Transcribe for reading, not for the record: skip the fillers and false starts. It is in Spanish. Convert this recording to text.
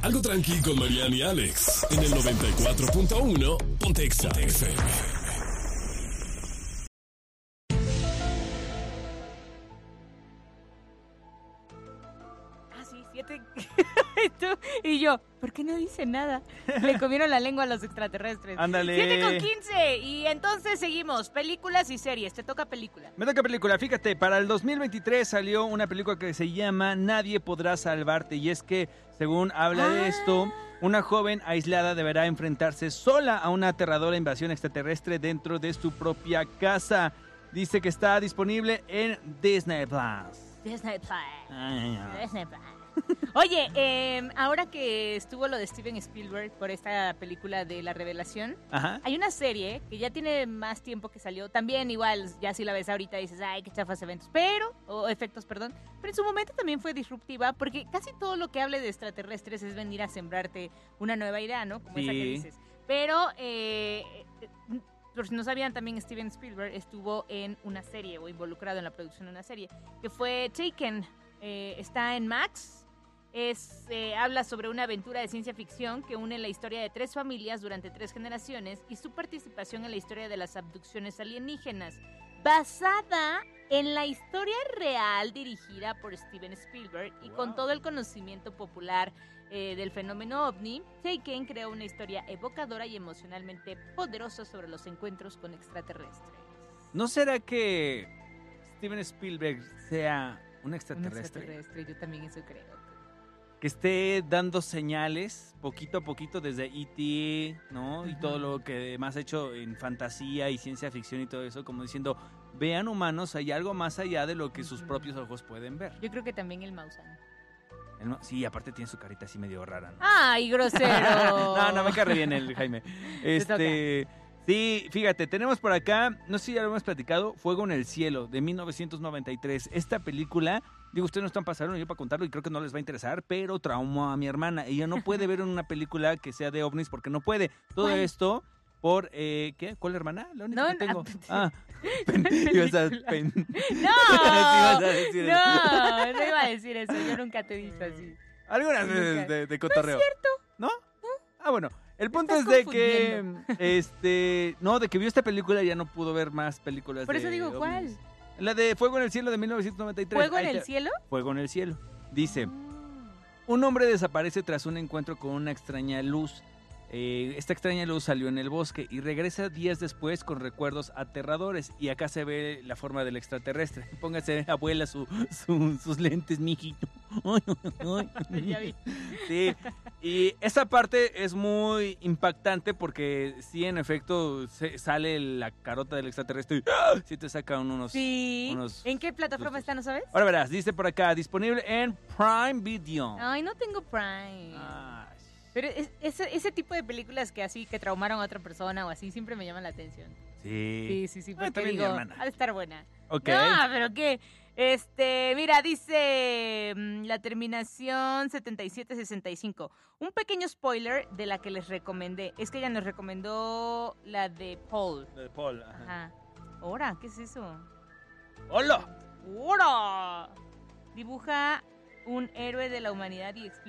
Algo tranqui con Mariana y Alex. En el 94.1 Ponte Exa FM. Sí, 7. Y yo, ¿por qué no dice nada? Le comieron la lengua a los extraterrestres. Ándale. 7:15. Y entonces seguimos. Películas y series. Te toca película. Me toca película. Fíjate, para el 2023 salió una película que se llama Nadie podrá salvarte. Y es que, según habla de esto, una joven aislada deberá enfrentarse sola a una aterradora invasión extraterrestre dentro de su propia casa. Dice que está disponible en Disney Plus. Disney Plus. Disney Plus. Oye, ahora que estuvo lo de Steven Spielberg por esta película de La Revelación, Ajá. hay una serie que ya tiene más tiempo que salió. También igual, ya si la ves ahorita dices, ay, qué chafas efectos, perdón. Pero en su momento también fue disruptiva porque casi todo lo que hable de extraterrestres es venir a sembrarte una nueva idea, ¿no? Como esa que dices. Pero, por si no sabían, también Steven Spielberg estuvo en una serie o involucrado en la producción de una serie que fue Taken. Está en Max. Habla sobre una aventura de ciencia ficción que une la historia de 3 familias durante 3 generaciones y su participación en la historia de las abducciones alienígenas, basada en la historia real dirigida por Steven Spielberg y con todo el conocimiento popular del fenómeno ovni. Taken creó una historia evocadora y emocionalmente poderosa sobre los encuentros con extraterrestres. ¿No será que Steven Spielberg sea un extraterrestre? Un extraterrestre, yo también eso creo. Que esté dando señales poquito a poquito desde E.T., ¿no? Y todo lo que más ha hecho en fantasía y ciencia ficción y todo eso, como diciendo, vean humanos, hay algo más allá de lo que sus propios ojos pueden ver. Yo creo que también el Maussan. Sí, aparte tiene su carita así medio rara, ¿no? ¡Ay, grosero! No, me cae bien el Jaime. Sí, fíjate, tenemos por acá, no sé si ya lo hemos platicado, Fuego en el Cielo, de 1993. Esta película, digo, ustedes no están pasando yo para contarlo y creo que no les va a interesar, pero traumó a mi hermana. Ella no puede ver una película que sea de ovnis porque no puede. Todo esto por, ¿qué? ¿Cuál hermana? La única que tengo. No, no iba a decir eso, yo nunca te he dicho así. Algunas veces de cotorreo. ¿No es cierto? ¿No? Ah, bueno. El punto es de que, de que vio esta película y ya no pudo ver más películas. Por eso digo, ¿cuál? La de Fuego en el Cielo de 1993. ¿Fuego en el cielo? Fuego en el cielo. Dice, un hombre desaparece tras un encuentro con una extraña luz. Esta extraña luz salió en el bosque y regresa días después con recuerdos aterradores. Y acá se ve la forma del extraterrestre. Póngase, abuela, sus lentes, mijito. Ya vi. Sí, y esa parte es muy impactante porque sí, en efecto, sale la carota del extraterrestre y sí te sacan unos... Sí. ¿En qué plataforma está, no sabes? Ahora verás, dice por acá, disponible en Prime Video. Ay, no tengo Prime. Pero ese tipo de películas que traumaron a otra persona o así, siempre me llaman la atención. Sí. Sí, porque digo, ha de estar buena. Ok. No, pero qué. Mira, dice la terminación 7765. Un pequeño spoiler de la que les recomendé. Es que ella nos recomendó la de Paul. La de Paul, ajá. ¿Ahora? ¿Qué es eso? ¡Hola! ¡Hola! Dibuja un héroe de la humanidad y explica